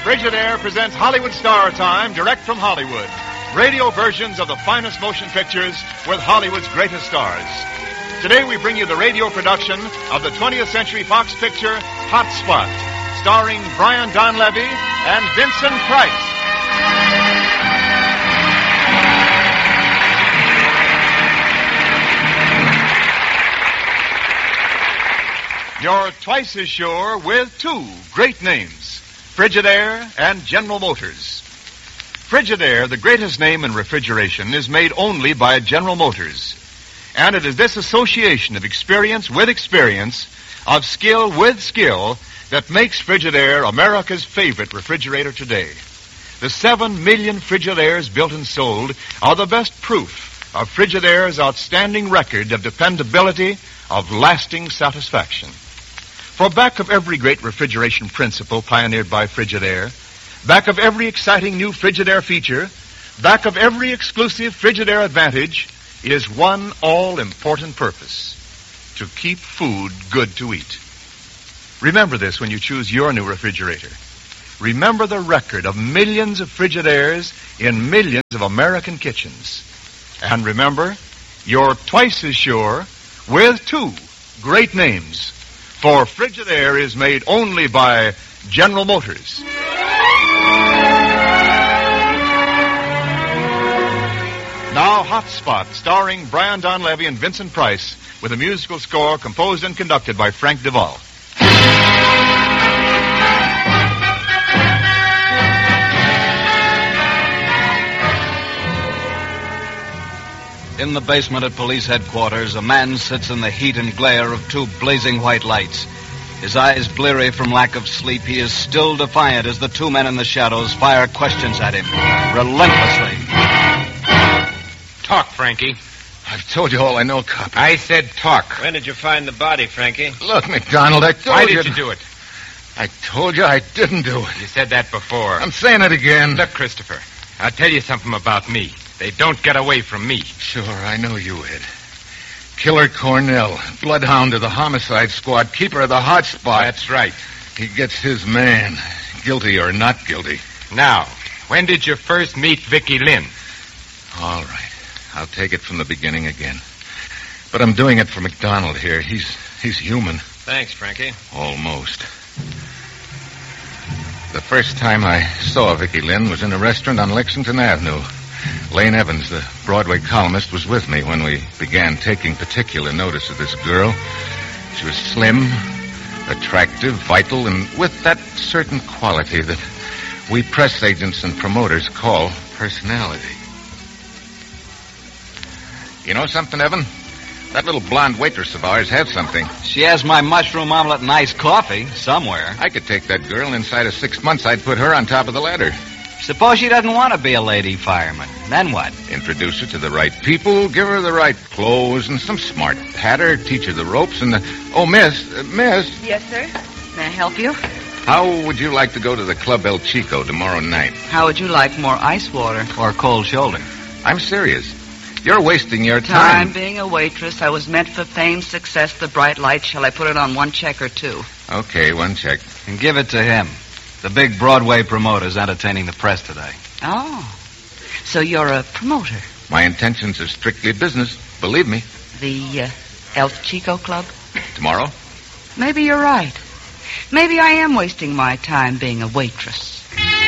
Frigidaire presents Hollywood Star Time direct from Hollywood. Radio versions of the finest motion pictures with Hollywood's greatest stars. Today we bring you the radio production of the 20th Century Fox picture Hot Spot, starring Brian Donlevy and Vincent Price. You're twice as sure with two great names, Frigidaire and General Motors. Frigidaire, the greatest name in refrigeration, is made only by General Motors. And it is this association of experience with experience, of skill with skill, that makes Frigidaire America's favorite refrigerator today. The 7 million Frigidaires built and sold are the best proof of Frigidaire's outstanding record of dependability, of lasting satisfaction. For back of every great refrigeration principle pioneered by Frigidaire, back of every exciting new Frigidaire feature, back of every exclusive Frigidaire advantage, is one all-important purpose: to keep food good to eat. Remember this when you choose your new refrigerator. Remember the record of millions of Frigidaires in millions of American kitchens. And remember, you're twice as sure with two great names. For Frigidaire is made only by General Motors. Now, Hot Spot, starring Brian Donlevy and Vincent Price, with a musical score composed and conducted by Frank Duvall. In the basement at police headquarters, a man sits in the heat and glare of two blazing white lights. His eyes bleary from lack of sleep, he is still defiant as the two men in the shadows fire questions at him, relentlessly. Talk, Frankie. I've told you all I know, cop. I said talk. When did you find the body, Frankie? Look, McDonald, I told you... Why did you do it? I told you I didn't do it. You said that before. I'm saying it again. Look, Christopher, I'll tell you something about me. They don't get away from me. Sure, I know you, Ed. Killer Cornell, bloodhound of the homicide squad, keeper of the hot spot. That's right. He gets his man, guilty or not guilty. Now, when did you first meet Vicky Lynn? All right. I'll take it from the beginning again. But I'm doing it for McDonald here. He's human. Thanks, Frankie. Almost. The first time I saw Vicky Lynn was in a restaurant on Lexington Avenue. Lane Evans, the Broadway columnist, was with me when we began taking particular notice of this girl. She was slim, attractive, vital, and with that certain quality that we press agents and promoters call personality. You know something, Evan? That little blonde waitress of ours has something. She has my mushroom omelet and iced coffee somewhere. I could take that girl, and inside of 6 months I'd put her on top of the ladder. Suppose she doesn't want to be a lady fireman. Then what? Introduce her to the right people, give her the right clothes, and some smart patter, teach her the ropes, and miss. Yes, sir. May I help you? How would you like to go to the Club El Chico tomorrow night? How would you like more ice water? Or cold shoulder? I'm serious. You're wasting your time. Time being a waitress. I was meant for fame, success, the bright light. Shall I put it on one check or two? Okay, one check. And give it to him. The big Broadway promoter's entertaining the press today. Oh. So you're a promoter? My intentions are strictly business. Believe me. The El Chico Club? Tomorrow? Maybe you're right. Maybe I am wasting my time being a waitress.